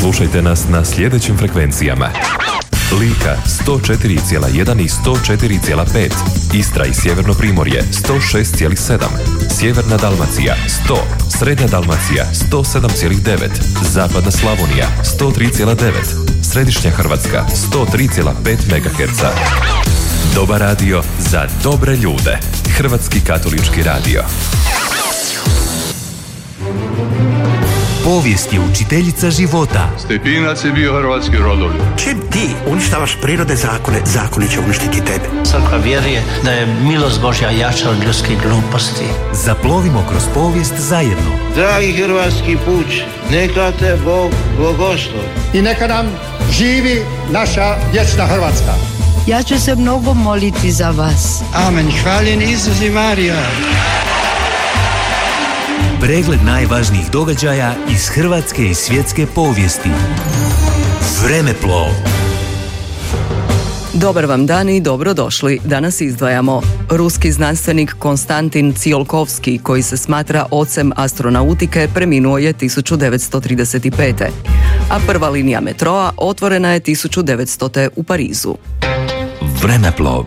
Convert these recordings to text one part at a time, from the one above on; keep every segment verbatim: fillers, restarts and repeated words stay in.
Slušajte nas na sljedećim frekvencijama: Lika sto četiri zarez jedan i sto četiri zarez pet, Istra i Sjeverno Primorje sto šest zarez sedam, Sjeverna Dalmacija sto, Srednja Dalmacija sto sedam zarez devet, Zapadna Slavonija sto tri zarez devet, Središnja Hrvatska sto tri zarez pet megaherca. Dobar radio za dobre ljude. Hrvatski katolički radio. Povijest je učiteljica života. Stepinac je bio hrvatski rodoljub. Čim ti uništavaš prirode zakone, zakoni će uništiti tebe. Crkva vjeruje da je milost Božja jača od ljudskih gluposti. Zaplovimo kroz povijest zajedno. Dragi hrvatski puč, neka te Bog blagoslovi. I neka nam živi naša vječna Hrvatska. Ja ću se mnogo moliti za vas. Amen. Hvaljen Isus i Marija. Pregled najvažnijih događaja iz hrvatske i svjetske povijesti. Vremeplov. Dobar vam dan i dobrodošli. Danas izdvajamo ruski znanstvenik Konstantin Tsiolkovski, koji se smatra ocem astronautike, preminuo je tisuću devetsto trideset pete. A prva linija metroa otvorena je tisuću devetstote u Parizu. Vremeplov.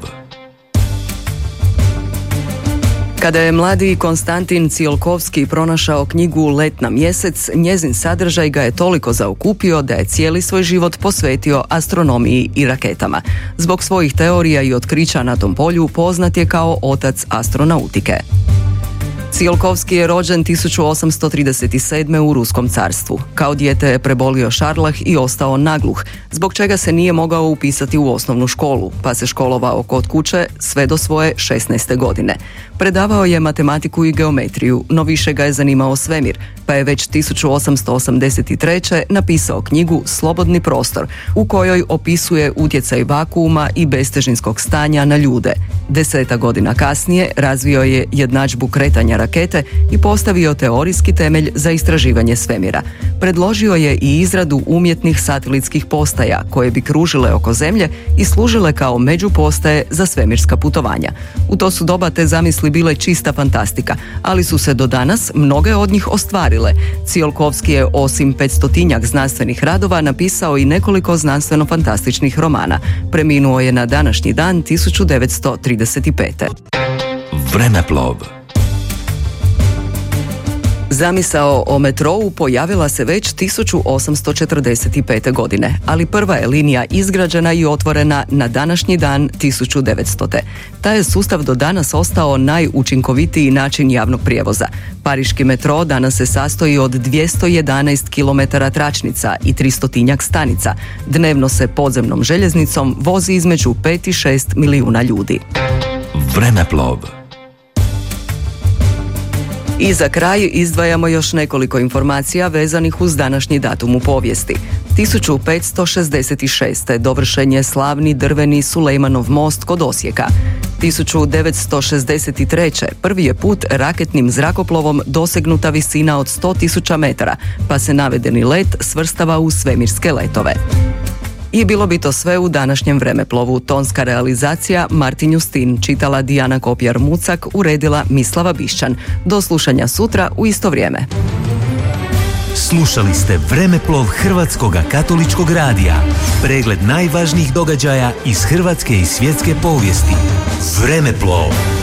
Kada je mladi Konstantin Tsiolkovski pronašao knjigu Let na mjesec, njezin sadržaj ga je toliko zaokupio da je cijeli svoj život posvetio astronomiji i raketama. Zbog svojih teorija i otkrića na tom polju poznat je kao otac astronautike. Tsiolkovski je rođen tisuću osamsto trideset sedme. u Ruskom carstvu. Kao dijete je prebolio šarlah i ostao nagluh, zbog čega se nije mogao upisati u osnovnu školu, pa se školovao kod kuće sve do svoje šesnaeste godine. Predavao je matematiku i geometriju, no više ga je zanimao svemir, pa je već tisuću osamsto osamdeset treće. napisao knjigu Slobodni prostor, u kojoj opisuje utjecaj vakuuma i bestežinskog stanja na ljude. Deseta godina kasnije razvio je jednadžbu kretanja rakete i postavio teorijski temelj za istraživanje svemira. Predložio je i izradu umjetnih satelitskih postaja koje bi kružile oko Zemlje i služile kao međupostaje za svemirska putovanja. U to su doba te zamisli bile čista fantastika, ali su se do danas mnoge od njih ostvarile. Tsiolkovski je osim petstotinjak znanstvenih radova napisao i nekoliko znanstveno-fantastičnih romana. Preminuo je na današnji dan tisuću devetsto trideset pete. Vremeplov. Zamisao o metrou pojavila se već tisuću osamsto četrdeset pete. godine, ali prva je linija izgrađena i otvorena na današnji dan tisuću devetstote. Taj je sustav do danas ostao najučinkovitiji način javnog prijevoza. Pariški metro danas se sastoji od dvjesto jedanaest kilometara tračnica i tristotinjak stanica. Dnevno se podzemnom željeznicom vozi između pet i šest milijuna ljudi. Vremeplov. I za kraj izdvajamo još nekoliko informacija vezanih uz današnji datum u povijesti. tisuću petsto šezdeset šeste. dovršen je slavni drveni Sulejmanov most kod Osijeka. tisuću devetsto šezdeset treće. prvi je put raketnim zrakoplovom dosegnuta visina od sto tisuća metara, pa se navedeni let svrstava u svemirske letove. I bilo bi to sve u današnjem Vremeplovu. Tonska realizacija Martin Justin, čitala Dijana Kopjar-Mucak, uredila Mislava Bišćan. Do slušanja sutra u isto vrijeme. Slušali ste Vremeplov Hrvatskoga katoličkog radija. Pregled najvažnijih događaja iz hrvatske i svjetske povijesti. Vremeplov.